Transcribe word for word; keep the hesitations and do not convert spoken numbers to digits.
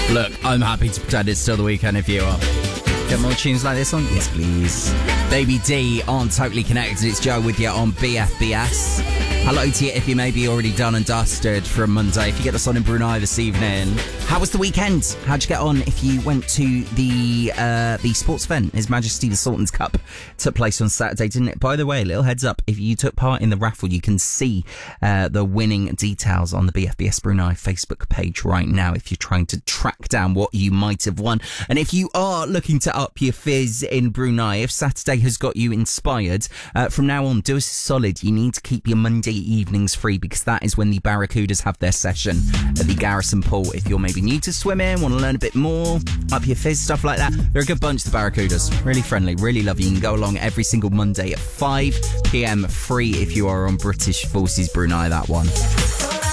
Look, I'm happy to pretend it's still the weekend if you are. Get more tunes like this on? Yes, please. Baby D on Totally Connected. It's Joe with you on B F B S. Hello to you if you may be already done and dusted from Monday. If you get us on in Brunei this evening. How was the weekend? How'd you get on if you went to the uh, the sports event? His Majesty the Sultan's Cup took place on Saturday, didn't it? By the way, little heads up, if you took part in the raffle, you can see uh, the winning details on the B F B S Brunei Facebook page right now if you're trying to track down what you might have won. And if you are looking to up your fizz in Brunei, if Saturday has got you inspired, uh, from now on, do us a solid. You need to keep your Monday evenings free because that is when the Barracudas have their session at the Garrison Pool. If you're maybe new to swimming, want to learn a bit more, up your fizz, stuff like that, they're a good bunch, the Barracudas. Really friendly, really lovely. You can go along every single Monday at five p.m. free if you are on British Forces Brunei, that one.